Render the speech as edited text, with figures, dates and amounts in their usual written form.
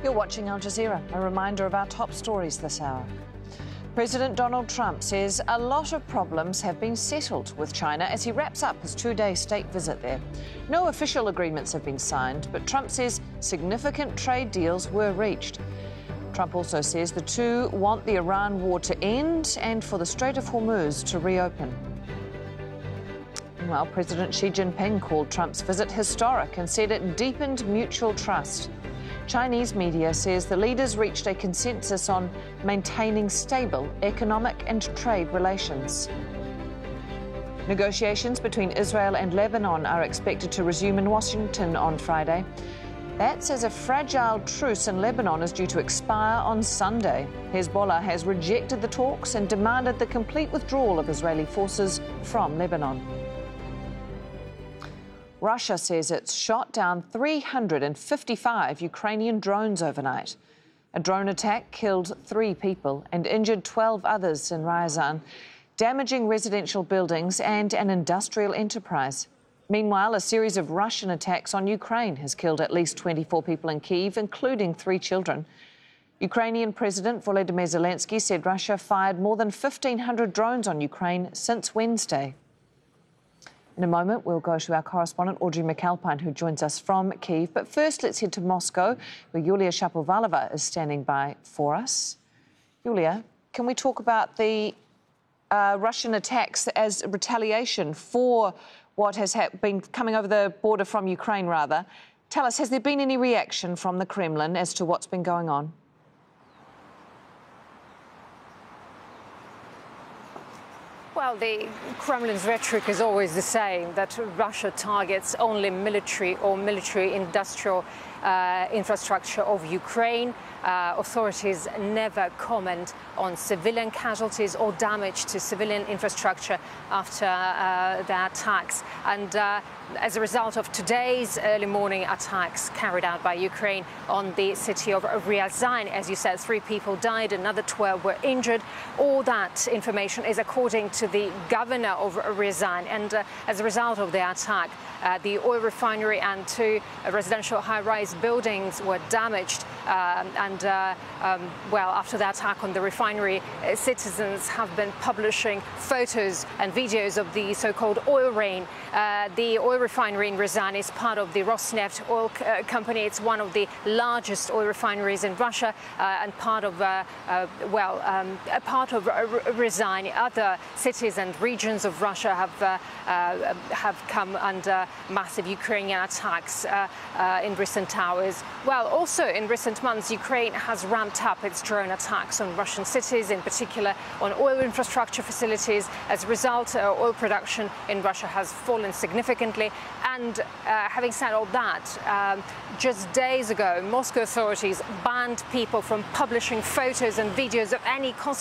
You're watching Al Jazeera, a reminder of our top stories this hour. President Donald Trump says a lot of problems have been settled with China as he wraps up his two-day state visit there. No official agreements have been signed, but Trump says significant trade deals were reached. Trump also says the two want the Iran war to end and for the Strait of Hormuz to reopen. Meanwhile, President Xi Jinping called Trump's visit historic and said it deepened mutual trust. Chinese media says the leaders reached a consensus on maintaining stable economic and trade relations. Negotiations between Israel and Lebanon are expected to resume in Washington on Friday. That's as a fragile truce in Lebanon is due to expire on Sunday. Hezbollah has rejected the talks and demanded the complete withdrawal of Israeli forces from Lebanon. Russia says it's shot down 355 Ukrainian drones overnight. A drone attack killed 3 people and injured 12 others in Ryazan, damaging residential buildings and an industrial enterprise. Meanwhile, a series of Russian attacks on Ukraine has killed at least 24 people in Kyiv, including 3 children. Ukrainian President Volodymyr Zelensky said Russia fired more than 1,500 drones on Ukraine since Wednesday. In a moment, we'll go to our correspondent, Audrey McAlpine, who joins us from Kyiv. But first, let's head to Moscow, where Yulia Shapovalova is standing by for us. Yulia, can we talk about the Russian attacks as retaliation for what has been coming over the border from Ukraine, rather? Tell us, has there been any reaction from the Kremlin as to what's been going on? Well, the Kremlin's rhetoric is always the same, that Russia targets only military or military-industrial infrastructure of Ukraine. Authorities never comment on civilian casualties or damage to civilian infrastructure after the attacks. And as a result of today's early morning attacks carried out by Ukraine on the city of Ryazan, as you said, 3 people died, another 12 were injured. All that information is according to the governor of Ryazan. And as a result of the attack, the oil refinery and 2 residential high-rise buildings were damaged. Well, after the attack on the refinery, citizens have been publishing photos and videos of the so-called oil rain. The oil refinery in Ryazan is part of the Rosneft oil company. It's one of the largest oil refineries in Russia and part of, a part of Ryazan. Other cities and regions of Russia have come under massive Ukrainian attacks in recent hours. Well, also in recent months, Ukraine has ramped up its drone attacks on Russian cities, in particular on oil infrastructure facilities. As a result, oil production in Russia has fallen significantly. And having said all that, just days ago, Moscow authorities banned people from publishing photos and videos of any